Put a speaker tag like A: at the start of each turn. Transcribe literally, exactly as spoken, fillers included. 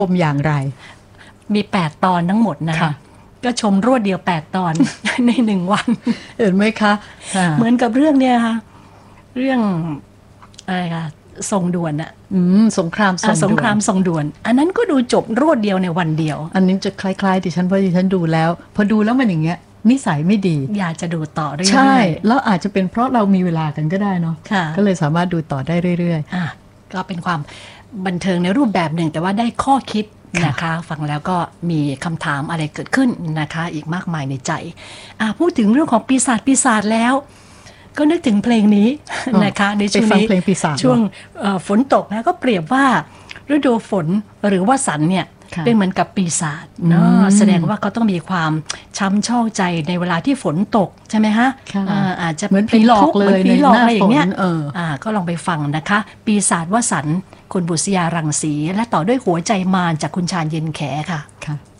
A: ชมอย่างไร
B: มีแปดตอนทั้งหมดนะคะก็ชมรวดเดียวแปดตอน ในหนึ่งวัน
A: เห็นไหมคะ
B: เหมือนกับเรื่องเนี้ยค่ะเรื่องอะไรคะส่งด่วนอะ
A: สงคราม
B: สงครามส่งด่วนอันนั้นก็ดูจบรวดเดียวในวันเดียว
A: อันนี้จะคล้ายๆดิฉันเพราะดิฉันดูแล้วพอดูแล้วมันอย่างเงี้ยนิสัยไม่ดี
B: อยากจะดูต่อเรื่อยๆ
A: ใช่แล้วอาจจะเป็นเพราะเรามีเวลากันก็ได้เนาะก็เลยสามารถดูต่อได้เรื่อย
B: ๆอ่ะก็เป็นความบันเทิงในรูปแบบหนึ่งแต่ว่าได้ข้อคิดนะคะฟังแล้วก็มีคำถามอะไรเกิดขึ้นนะคะอีกมากมายในใจอ่ะพูดถึงเรื่องของปีศาจปีศาจแล้วก็นึกถึงเพลงนี้นะคะในช่วงนี้ช่วงฝนตกนะก็เปรียบว่าฤดูฝนหรือว่าสันเนี่ยเป็นเหมือนกับปีศาจเนาะแสดงว่าเขาต้องมีความช้ำชอกใจในเวลาที่ฝนตกใช่ไหมฮะอาจจะ
A: เหมือนผีหลอกเลย
B: ผีหลอกอะไรอย่างเงี้ยก็ลองไปฟังนะคะปีศาจวสันต์คุณบุษยารังสีและต่อด้วยหัวใจมารจากคุณชาญเย็นแขค่ะ